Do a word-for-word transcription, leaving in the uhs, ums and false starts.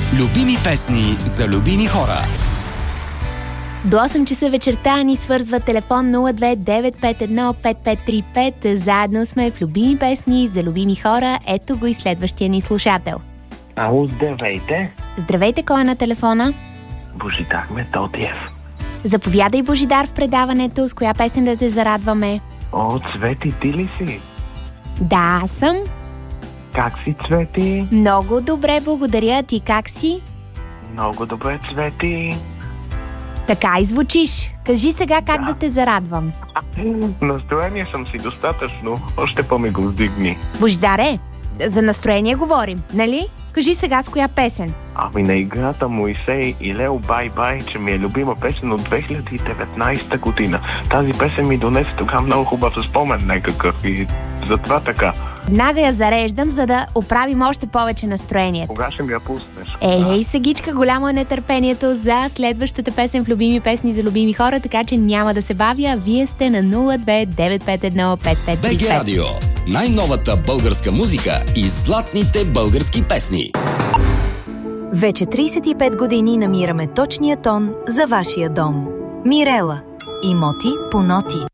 Любими песни за любими хора. До осем часа вечерта ни свързва телефон нула две девет пет едно пет пет три пет. Заедно сме в Любими песни за любими хора. Ето го и следващия ни слушател. Ало, здравейте. Здравейте, кой е на телефона? Божидар Методиев. Заповядай, Божидар, в предаването. С коя песен да те зарадваме? О, Цвети, ти ли си? Да, аз съм. Как си, Цвети? Много добре, благодаря. Ти как си? Много добре, Цвети. Така и звучиш. Кажи сега как да, да те зарадвам. Настроение съм си достатъчно. Още по-ми го вдигни. Божидаре, за настроение говорим, нали? Кажи сега с коя песен? Ами на играта Моисей и Лео Бай Бай, че ми е любима песен от две хиляди и деветнадесета година. Тази песен ми донесе тогава много хубав спомен някакъв и затова така. Веднага я зареждам, за да оправим още повече настроението. Кога ще ми я пуснеш? Ей, ей, сегичка, голямо е нетърпението за следващата песен в Любими песни за любими хора, така че няма да се бавя. Вие сте на нула две девет пет едно пет пет три пет. БГ Радио. Най-новата българска музика и златните български песни. Вече тридесет и пет години намираме точния тон за вашия дом. Мирела. Имоти по ноти.